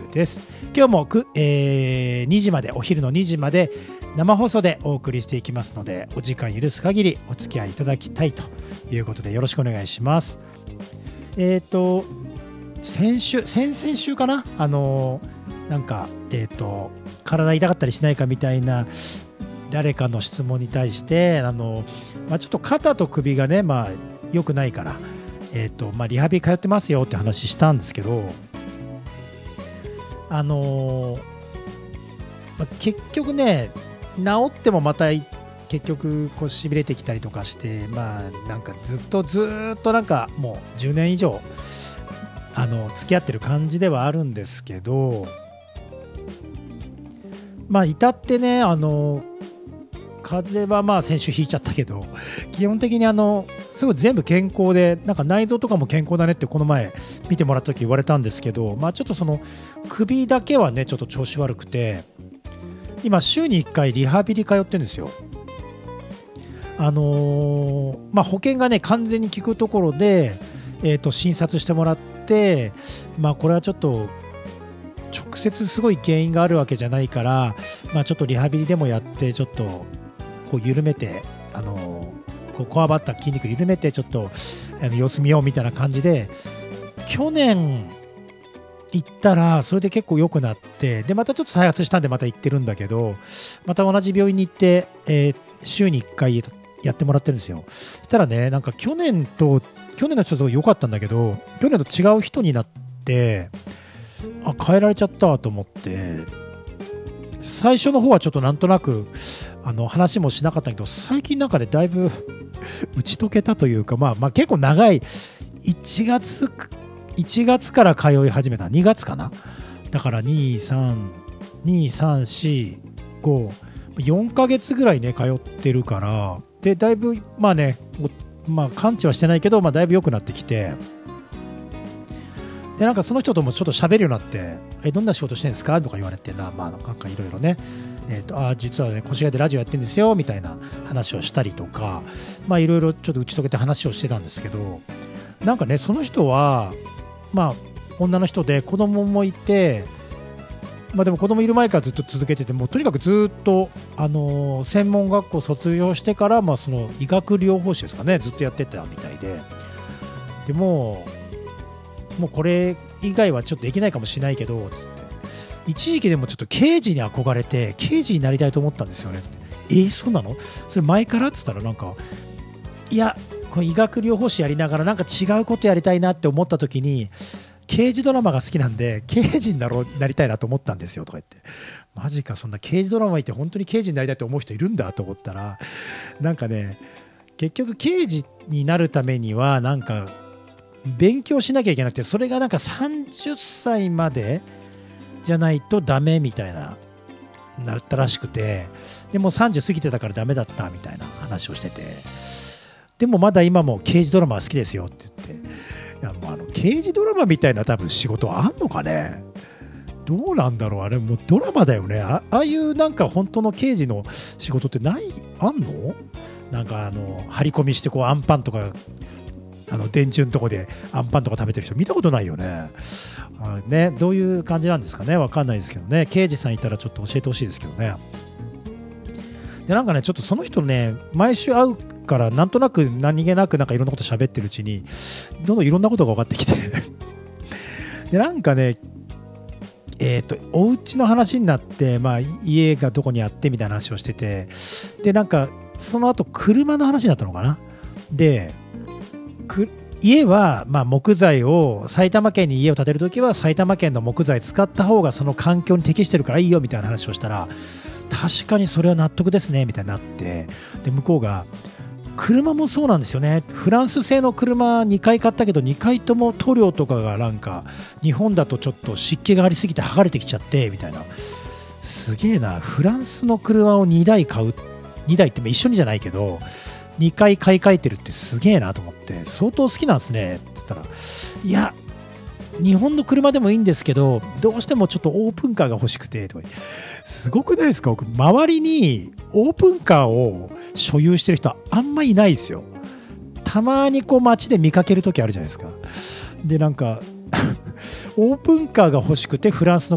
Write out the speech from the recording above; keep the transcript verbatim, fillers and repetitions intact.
です。今日もく、えー、にじまで、お昼のにじまで生放送でお送りしていきますので、お時間許す限りお付き合いいただきたいということでよろしくお願いします。えっと先週先々週かな、あのなんかえっと体痛かったりしないかみたいな誰かの質問に対して、あの、まあ、ちょっと肩と首がね、まあ良くないから、えっとまあ、リハビリ通ってますよって話したんですけど、あのまあ、結局ね治ってもまた結局こうしびれてきたりとかして、まあなんかずっとずっとなんかもうじゅうねん以上あの付き合ってる感じではあるんですけど、まあ至ってね、あの風邪はまあ先週ひいちゃったけど、基本的にあのすごい全部健康で、なんか内臓とかも健康だねってこの前見てもらった時言われたんですけど、まあちょっとその首だけはねちょっと調子悪くて、今週にいっかいリハビリ通ってるんですよ。あのーまあ、保険がね完全に効くところで、えーと診察してもらって、まあこれはちょっと直接すごい原因があるわけじゃないから、まあ、ちょっとリハビリでもやってちょっとこう緩めて、あのー、こうこわばった筋肉緩めてちょっとあの様子見ようみたいな感じで去年行ったらそれで結構良くなって、でまたちょっと再発したんでまた行ってるんだけど、また同じ病院に行って、えー、週にいっかいやってもらってるんですよ。そしたらね、なんか去年と去年の人と良かったんだけど、去年と違う人になって、あ変えられちゃったと思って、最初の方はちょっとなんとなくあの話もしなかったけど、最近なんかねだいぶ打ち解けたというか、まあ、まあ結構長いいちがついちがつから通い始めたにがつかな、だからに、さん、に、さん、し、ご、よんかげつぐらいね通ってるから、でだいぶまあね、まあ完治はしてないけど、まあだいぶ良くなってきて、でなんかその人ともちょっと喋るようになって、えどんな仕事してるんですかとか言われてな、まあなんかいろいろね、えーとあ実はね越谷でラジオやってるんですよみたいな話をしたりとか、まあいろいろちょっと打ち解けて話をしてたんですけど、なんかねその人はまあ女の人で子供もいて、まあでも子供いる前からずっと続けてて、もうとにかくずっとあのー専門学校卒業してからまあその医学療法士ですかね、ずっとやってたみたいで、でももうこれ以外はちょっとできないかもしれないけどつって、一時期でもちょっと刑事に憧れて刑事になりたいと思ったんですよね。えー、そうなの？それ前からっつったら、なんかいやこの医学療法士やりながらなんか違うことやりたいなって思った時に、刑事ドラマが好きなんで刑事になろうなりたいなと思ったんですよとか言って、マジかそんな刑事ドラマ見て本当に刑事になりたいと思う人いるんだと思ったら、なんかね結局刑事になるためにはなんか勉強しなきゃいけなくて、それがなんかさんじゅっさいまでじゃないとダメみたいななったらしくて、でもさんじゅう過ぎてたからダメだったみたいな話をしてて、でもまだ今も刑事ドラマは好きですよって言って、いやもうあの刑事ドラマみたいな多分仕事あんのかね、どうなんだろう、あれもうドラマだよね。 あ, ああいうなんか本当の刑事の仕事ってないあんの？なんかあの張り込みしてこうアンパンとかあの電柱のとこでアンパンとか食べてる人見たことないよね。あね、どういう感じなんですかね、わかんないですけどね、刑事さんいたらちょっと教えてほしいですけどね。でなんかねちょっとその人ね毎週会うからなんとなく何気なくなんかいろんなこと喋ってるうちにどんどんいろんなことが分かってきてでなんかねえーとお家の話になって、まあ、家がどこにあってみたいな話をしてて、でなんかその後車の話になったのかな。で家はまあ木材を埼玉県に家を建てるときは埼玉県の木材使った方がその環境に適してるからいいよみたいな話をしたら、確かにそれは納得ですねみたいになって、で向こうが車もそうなんですよね、フランス製の車にかい買ったけどにかいとも塗料とかがなんか日本だとちょっと湿気がありすぎて剥がれてきちゃってみたいな、すげえな、フランスの車をにだい買う、にだいって一緒にじゃないけどにかい買い替えてるってすげえなと思って、相当好きなんですねって言ったら、いや日本の車でもいいんですけどどうしてもちょっとオープンカーが欲しくてとか、すごくないですか。僕周りにオープンカーを所有してる人はあんまいないですよ。たまにこう街で見かけるときあるじゃないですか。でなんかオープンカーが欲しくてフランスの